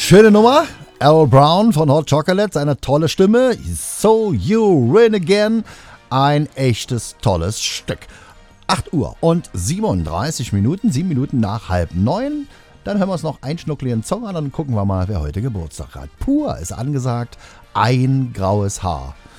Schöne Nummer. Al Brown von Hot Chocolate, seine tolle Stimme. So You Win Again. Ein echtes tolles Stück. 8 Uhr und 37 Minuten, 7 Minuten nach 8:30. Dann hören wir uns noch einen schnuckligen Song an, dann gucken wir mal, wer heute Geburtstag hat. Pur ist angesagt, ein graues Haar.